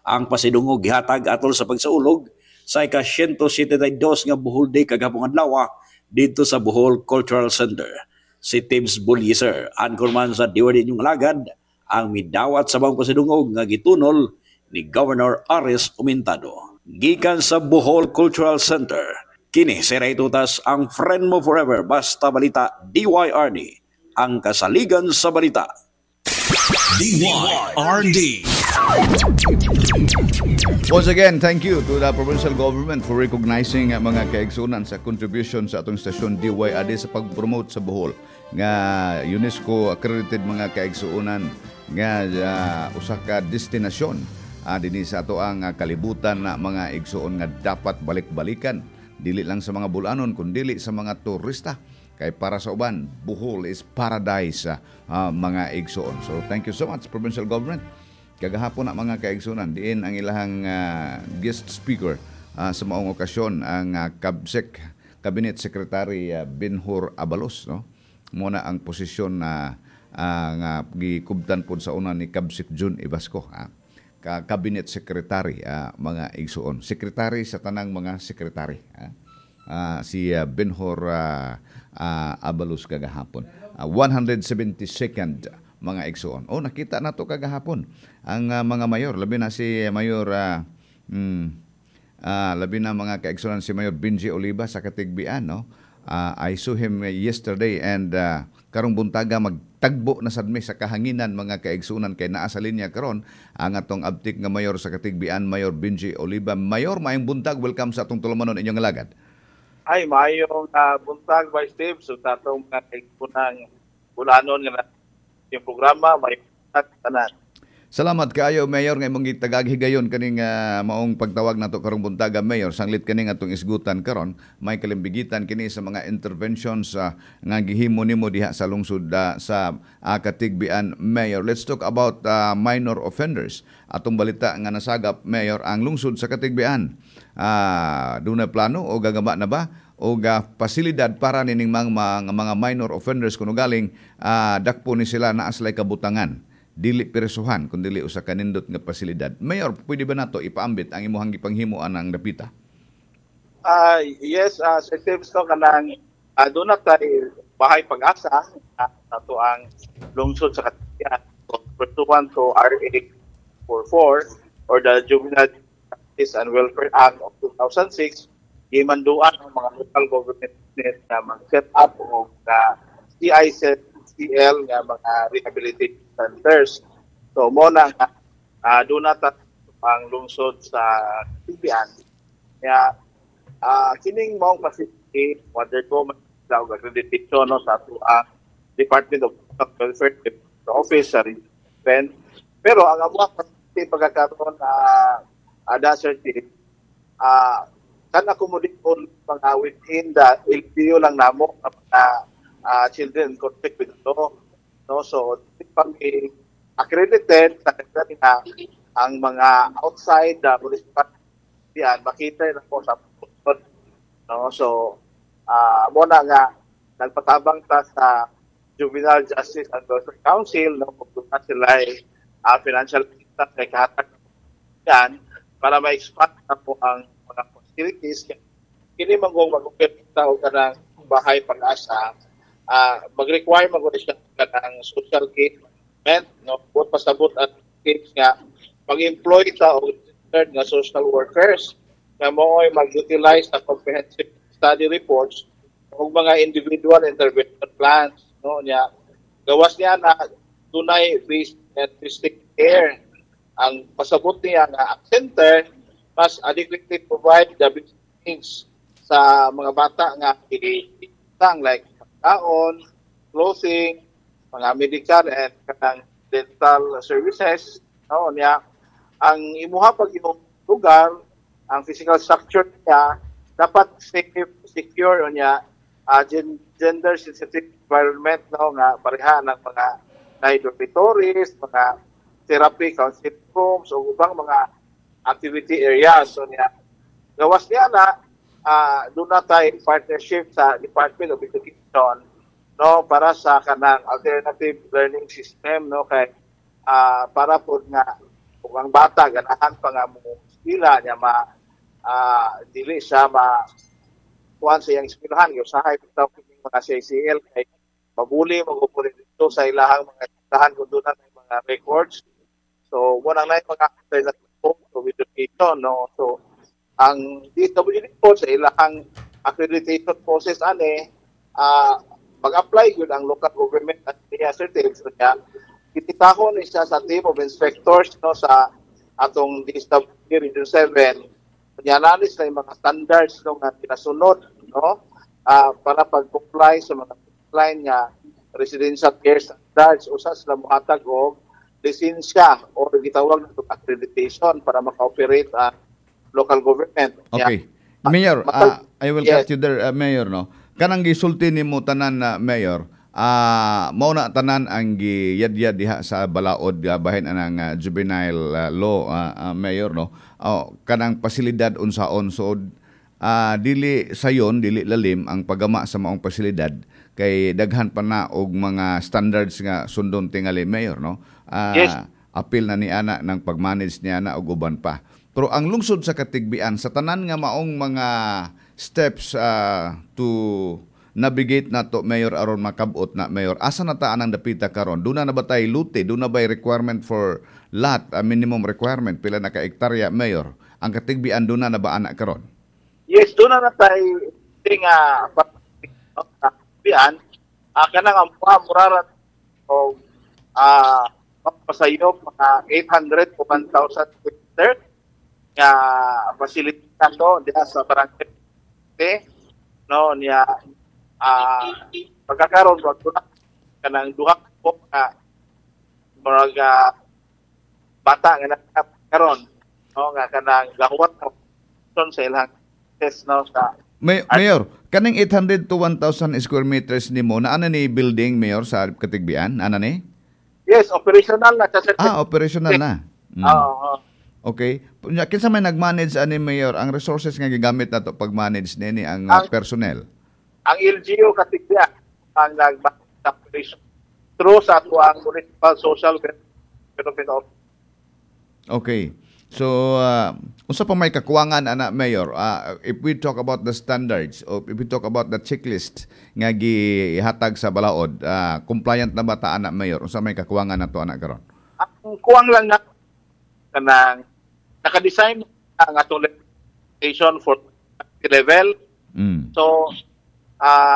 Ang pasidungog gihatag atol sa pagsaulog sa ika-172 nga Bohol Day kagahapon adlaw dito sa Bohol Cultural Center. Si Tims Buliser, angkor man sa diwadi niyong lagad, ang midawat sa bang pasidungog nga gitunol ni Governor Aris Umintado. Gikan sa Bohol Cultural Center, kini si Ray Tutas ang friend mo forever basta balita DYRD, ang kasaligan sa balita. DYRD. Once again, thank you to the provincial government for recognizing mga kaigsunan sa contribution sa atong stasyon DYRD sa pag-promote sa Bohol nga UNESCO accredited mga kaigsunan nga usa ka destinasyon dinhi sa ato ang kalibutan na mga igsuon nga dapat balik-balikan dili lang sa mga bulanon kundi sa mga turista. Kay para sa uban, Bohol is paradise mga igsoon. So thank you so much provincial government. Kagahapon na mga kaigsunan, diin ang ilahang guest speaker sa maong okasyon ang KABSEC Cabinet Secretary Benhur Abalos, no? Muna ang posisyon na gikubtan pod sa una ni KABSEC June Ibasco, Cabinet Secretary mga igsoon. Secretary sa tanang mga sekretary. Si Benhur Abalos kagahapon. 172nd mga igsoon. Nakita na to kagahapon ang mga mayor, labi na si Mayor labi na mga kaigsunan si Mayor Benji Oliva sa Katigbian, no? I saw him yesterday and karong buntaga magtagbo na sadmi sa kahanginan mga kaigsunan kay naa sa linya karon ang atong abtik nga mayor sa Katigbian, Mayor Benji Oliva. Mayor, maayong buntag, welcome sa atong tulumanon inyong lagad. Ay, maayong buntag, Vice Steve. So, tatong mga kaigsunan bulanon nga yung programa, may tanan. Salamat kaayo Mayor nga imong gitagaghigayon kaning maong pagtawag nato karong buntaga Mayor. Sanglit kaning atong isgutan karon, may kalimbigitan kini sa mga interventions nga gihimo nimo diha sa lungsod sa Katigbian Mayor. Let's talk about minor offenders. Atong balita nga nasagap Mayor ang lungsod sa Katigbian. Doon na plano o gagama na ba o pasilidad para nining mga minor offenders kuno galing dakpo ni sila naa sila'y kabutangan dili peresuhan kun dili usa ka nindot nga pasilidad. Mayor, pwede ba nato ipaambit ang imong gipanghimuan ang dapita? Yes, Sir Tips, no, kanang doon na tayo bahay pag-asa nato ang lungsod sa Katigbian pursuant to RA 44 or the Juvenile Justice and Welfare Act of 2006, imanduan ang mga local government unit na mag-set up o CICL nga mga rehabilitation centers. So, muna nga, doon na ang lungsod sa Katigbian. Kaya, kining maong facility, whether ko mag-accreditation no, sa Department of Welfare Office sa region. Pero, ang mga facility pagkakaroon na certain, kan accommodate on mga within the LPU lang namo ng mga children conflict with the law. No? So, pag accredited, na ang mga outside the municipality makita na po sa pusod. No? So, muna nga, nagpatabang ta sa Juvenile Justice and Welfare Council, no? Kung na sila financial assistance ay kahatag yan, para ma-expand na po ang mga facilities. Kini mag-upita o kanang bahay pag-asa, mag-require siya kanang social care management, no? Buot pasabot at case nga, mag-employ ta o registered nga social workers na mo ay mag-utilize na comprehensive study reports o mga individual intervention plans. No? Nya, gawas niya na tunay based and holistic care. Ang pasabot niya na ang center mas adequately provide the basic things sa mga bata nga itang like pagkaon, clothing, mga medical and dental services. No, niya ang imuha pag imong lugar, ang physical structure niya dapat safe, secure niya, gender sensitive environment, no, nga pareha ng mga dormitories, mga therapy counseling rooms o ubang mga activity areas. So niya gawas niya na doon na tayo partnership sa Department of Education, no, para sa kanang alternative learning system, no, kay para po nga kung ang bata ganahan pa nga mo eskwela niya dili siya kuan sa iyang eskwelahan yung sahay bitaw kining mga CCL kay mabuli magupuri dito sa ilahang mga eskwelahan kung doon na mga records. So mo nang mga after that with education, no. So ang DWD po sa ilahang accreditation process mag-apply yun ang local government at niya certificates niya. Kititahon siya sa team of inspectors, no, sa atong DSWD Region 7. Kunyanalis na yung mga standards, no, nga pinasunod, no, para pag-comply sa mga line niya residential care standards usa sila mohatag og lisensya o gitawag na accreditation para maka-operate ang local government. Okay. Mayor, I will cut you there, Mayor, no. Kanang gisulti nimo tanan na Mayor, mao na tanan ang giyadyad diha sa balaod bahin anang juvenile law, Mayor, no. Kanang pasilidad unsaon so dili sayon, dili lalim ang paggama sa maong pasilidad kay daghan pa na og mga standards nga sundon tingali, Mayor, no. Yes. Apil na ni ana ng pagmanage niya na og uban pa. Pero ang lungsod sa Katigbian sa tanan nga maong mga steps to navigate nato, Mayor, aron makabot na, Mayor, asa na taan ang dapita karon? Duna na ba tay lute? Duna ba requirement for lot, minimum requirement pila na ka hektarya, Mayor? Ang Katigbian duna na ba ana karon? Yes, doon na tayo biyan kanang ang muraran o papasayop mga 800 to 1,000 hectare nga facility to diha sa barangay no niya pagkakaroon wag kanang duha po mga bata nga nagkaroon no nga kanang gahuwat sa ilang test no sa Mayor, kaning 800 to 1,000 square meters nimo na ana ni building, Mayor, sa Katigbian? Ana ni? Yes, operational na sa operational na. Oo. Okay. Kinsa may nag-manage ani, Mayor, ang resources nga gigamit nato pag-manage nini ang personnel? Ang LGU Katigbian ang nag-manage sa operation through sa ang Municipal Social Welfare Office. Okay. So, unsa pa may kakuwangan, ana, Mayor, if we talk about the standards, or if we talk about the checklist nga gihatag sa balaod, compliant na ba ta, ana, Mayor? Unsa may kakuwangan nato, ana, karon? Ang kuwang lang na kanang naka-design ang atong legislation for level. Mm. So,